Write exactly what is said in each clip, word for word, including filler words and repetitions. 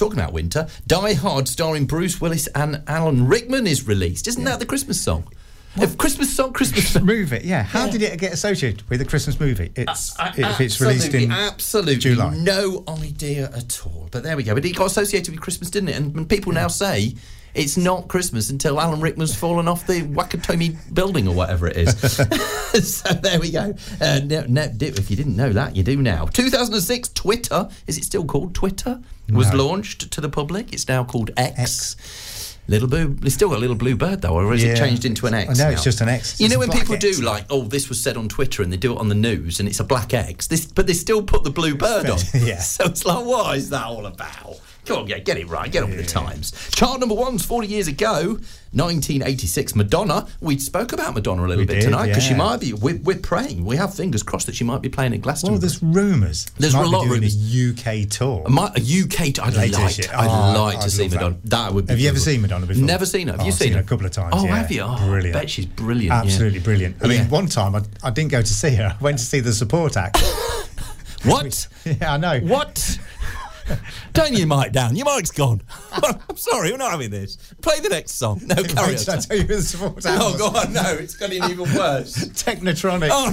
talking about winter, Die Hard starring Bruce Willis and Alan Rickman is released. Isn't yeah. that the Christmas song? If Christmas song, Christmas song. movie, yeah. How yeah. did it get associated with a Christmas movie? It's uh, uh, if it's released in absolutely July. No idea at all. But there we go. But it got associated with Christmas, didn't it? And, and people yeah. now say it's not Christmas until Alan Rickman's fallen off the Wakatomi building or whatever it is. So there we go. Uh, no, no, if you didn't know that, you do now. two thousand six, Twitter, is it still called Twitter? Was no. launched to the public. It's now called X. X. Little blue, it's still got a little blue bird though, or is yeah. it changed into an X? No, now? It's just an X. It's you know when people X. do like, oh, this was said on Twitter, and they do it on the news, and it's a black X. This, but they still put the blue bird on. Yeah. So it's like, what is that all about? Come on, yeah, get it right. Get on with the times. Chart number one's forty years ago, nineteen eighty-six. Madonna. We spoke about Madonna a little we bit did, tonight because yeah. she might be. We're, we're praying. We have fingers crossed that she might be playing at Glastonbury. Well, there's rumours. There's might a lot of rumours. A U K tour. My, a U K. T- I'd like. I'd oh, like to I'd see Madonna. That. that would. Be have you ever seen Madonna before? Never seen her. Have oh, you I've seen, seen her a couple of times? Oh, yeah. have you? Oh, brilliant. I bet she's brilliant. Absolutely yeah. brilliant. I mean, yeah. one time I, I didn't go to see her. I went to see the support act. What? Yeah, I know. What? Turn your mic down. Your mic's gone. I'm sorry, we're not having this. Play the next song. No, carry on. Did I tell you who the support act Oh, was? go on. No, it's getting even worse. Technotronic. Oh,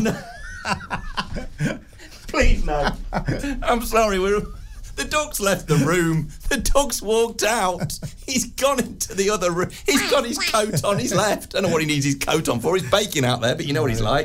no. Please, no. I'm sorry, we're... The dog's left the room. The dog's walked out. He's gone into the other room. He's got his coat on. He's left. I don't know what he needs his coat on for. He's baking out there, but you know what he's like.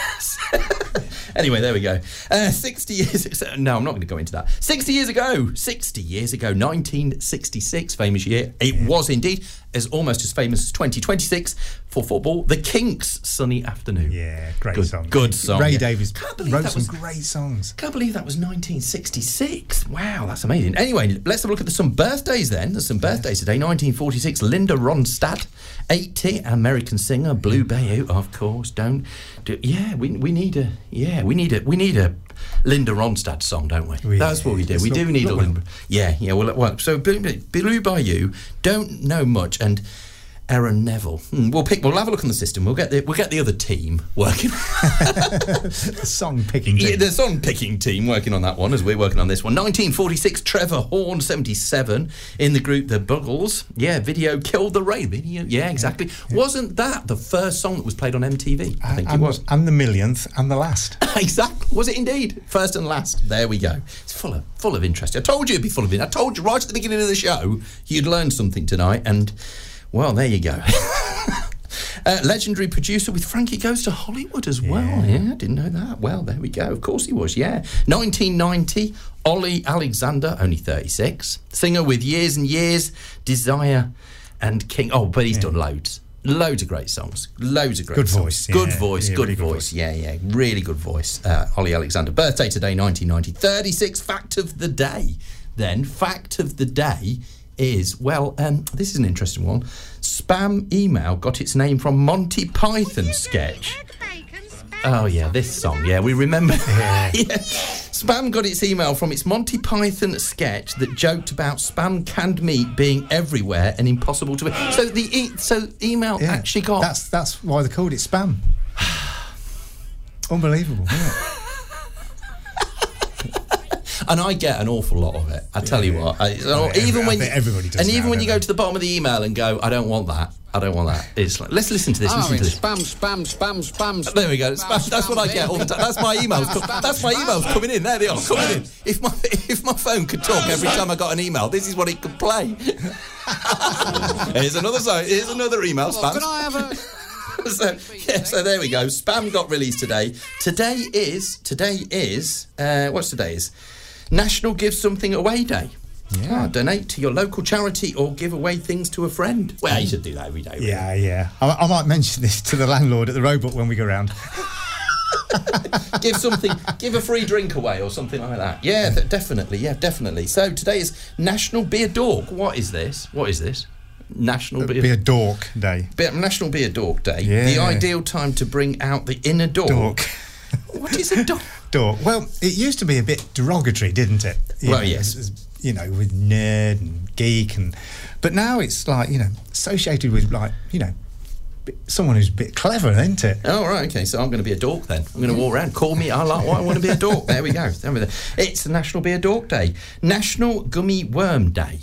Anyway, there we go. Uh, sixty years... No, I'm not going to go into that. sixty years ago. sixty years ago. nineteen sixty-six. Famous year. It was indeed. As almost as famous as twenty twenty-six for football. The Kinks, Sunny Afternoon. Yeah, great good, song. Good song. Ray yeah. Davies wrote some was, great songs. Can't believe that was nineteen sixty-six. Wow, that's amazing. Anyway, let's have a look at the, some birthdays then. There's some birthdays today. nineteen forty-six, Linda Ronstadt. eighty, American singer, Blue Bayou, of course. Don't do. Yeah, we we need a. Yeah, we need a. We need a. Linda Ronstadt song, don't we? we That's what we do. We do need a Linda. Yeah, yeah. Well, well. So Blue Bayou, don't know much, and Aaron Neville. Hmm, we'll pick. We'll have a look on the system. We'll get the. We'll get the other team working. The song picking team. Yeah, the song picking team working on that one as we're working on this one. nineteen forty-six, Trevor Horn, seventy-seven, in the group The Buggles. Yeah, video killed the rain. Video. Yeah, exactly. Yeah. Wasn't that the first song that was played on M T V? I think and, it was. And the millionth and the last. Exactly. Was it indeed? First and last. There we go. It's full of full of interest. I told you it'd be full of it. I told you right at the beginning of the show you'd learn something tonight, and well, there you go. uh, legendary producer with Frankie Goes to Hollywood as well. Yeah. yeah, didn't know that. Well, there we go. Of course he was, yeah. nineteen ninety, Ollie Alexander, only thirty-six. Singer with Years and Years, Desire and King. Oh, but he's yeah. done loads. Loads of great songs. Loads of great good songs. Voice, good yeah. voice. Yeah, good really voice. good voice. Yeah, yeah. Really good voice. Uh, Ollie Alexander. Birthday today, nineteen ninety. thirty-six, fact of the day. Then, fact of the day is, well, um, this is an interesting one. Spam email got its name from Monty Python sketch. Oh, yeah, this song. Yeah, we remember. Yeah. yeah. Spam got its email from its Monty Python sketch that joked about spam canned meat being everywhere and impossible to eat. So the e- so email yeah. actually got... That's that's why they called it spam. Unbelievable, isn't it? And I get an awful lot of it. I tell yeah, you what. I, I mean, even every, when I everybody does. And now, even when you they? go to the bottom of the email and go, I don't want that. I don't want that. It's like, let's listen to this. Oh, listen to this. Spam, spam, spam, spam. There we go. Spam, Spam, that's spam, what I get all the time. That's my emails. Spam, That's my spam. emails coming in. There they are, coming in. If my if my phone could talk every time I got an email, this is what it could play. Here's another zone. Here's another email. Well, Spam. can I have a... So yeah, so there we go. Spam got released today. Today is today is uh, what's today is National Give Something Away Day. Yeah. Oh, donate to your local charity or give away things to a friend. Well, you should do that every day. Really. Yeah, yeah. I, I might mention this to the landlord at the Roebuck when we go round. Give something, give a free drink away or something like that. Yeah, th- definitely. Yeah, definitely. So today is National Be a Dork. What is this? What is this? National Be a, be a Dork Day. Be, National Be a Dork Day. Yeah. The ideal time to bring out the inner dork. Dork. What is a dork? Dork. Well, it used to be a bit derogatory, didn't it? You well, know, yes. As, as, you know, with nerd and geek, and but now it's like, you know, associated with, like, you know, someone who's a bit clever, isn't it? Oh, right, okay, so I'm going to be a dork then. I'm going to walk around, call me, I like, I want to be a dork. There we go. It's National Be a Dork Day. National Gummy Worm Day.